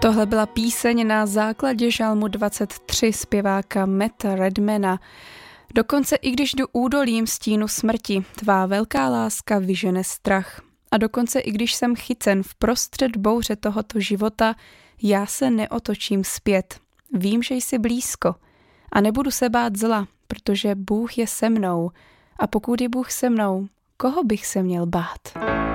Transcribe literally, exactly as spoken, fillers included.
Tohle byla píseň na základě žalmu dvacet tři zpěváka Matta Redmana. Dokonce i když jdu údolím stínu smrti, tvá velká láska vyžene strach. A dokonce i když jsem chycen v prostřed bouře tohoto života, já se neotočím zpět. Vím, že jsi blízko a nebudu se bát zla, protože Bůh je se mnou. A pokud je Bůh se mnou, koho bych se měl bát?